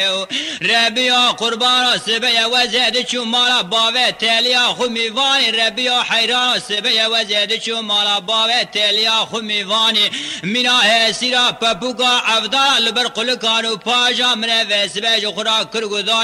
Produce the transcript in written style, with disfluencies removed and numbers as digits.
ربیا قربان سبه وزید چون مالا باوه تلیا خمیوانی ربیا حیران سبه وزید چون مالا باوه تلیا خمیوانی مینا سیرا پپوکا افدار لبر قلقانو پاجا من وسبه جو خورا کرگو